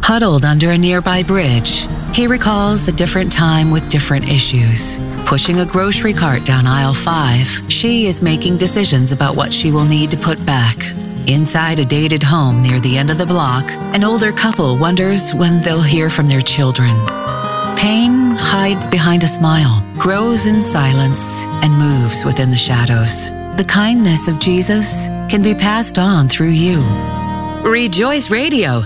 Huddled under a nearby bridge, he recalls a different time with different issues. Pushing a grocery cart down aisle 5, she is making decisions about what she will need to put back. Inside a dated home near the end of the block, an older couple wonders when they'll hear from their children. Pain hides behind a smile, grows in silence, and moves within the shadows. The kindness of Jesus can be passed on through you. Rejoice Radio,